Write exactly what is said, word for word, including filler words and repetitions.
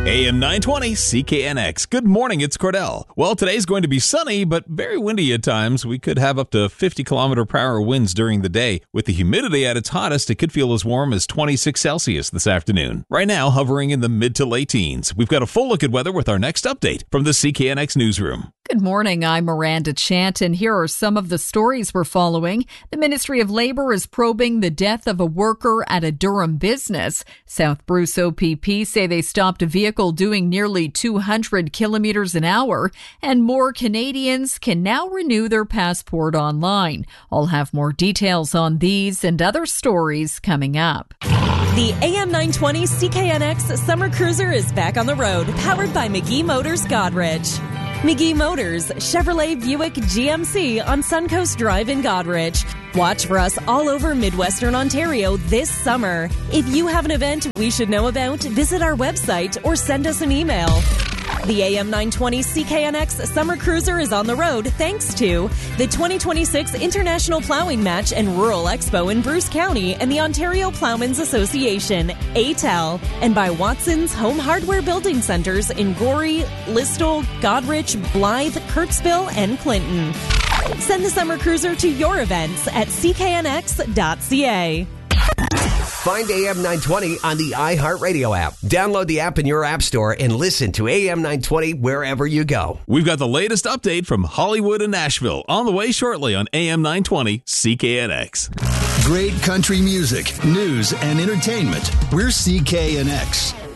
A M nine twenty C K N X. Good morning, it's Cordell. Well, today's going to be sunny, but very windy at times. We could have up to fifty kilometer per hour winds during the day. With the humidity at its hottest, it could feel as warm as twenty-six Celsius this afternoon. Right now, hovering in the mid to late teens. We've got a full look at weather with our next update from the C K N X newsroom. Good morning, I'm Miranda Chant, and here are some of the stories we're following. The Ministry of Labor is probing the death of a worker at a Durham business. South Bruce O P P say they stopped a vehicle doing nearly two hundred kilometers an hour, and more Canadians can now renew their passport online. I'll have more details on these and other stories coming up. The A M nine twenty C K N X Summer Cruiser is back on the road, powered by McGee Motors Godrich. McGee Motors, Chevrolet, Buick, G M C on Suncoast Drive in Godrich. Watch for us all over Midwestern Ontario this summer. If you have an event we should know about, visit our website or send us an email. The A M nine twenty C K N X Summer Cruiser is on the road thanks to the twenty twenty-six International Plowing Match and Rural Expo in Bruce County and the Ontario Plowmen's Association, A T E L, and by Watson's Home Hardware Building Centers in Gorey, Listowel, Godrich, Blythe, Kirksville, and Clinton. Send the Summer Cruiser to your events at c k n x dot c a. Find A M nine twenty on the iHeartRadio app. Download the app in your app store and listen to A M nine twenty wherever you go. We've got the latest update from Hollywood and Nashville on the way shortly on A M nine twenty C K N X. Great country music, news, and entertainment. We're C K N X.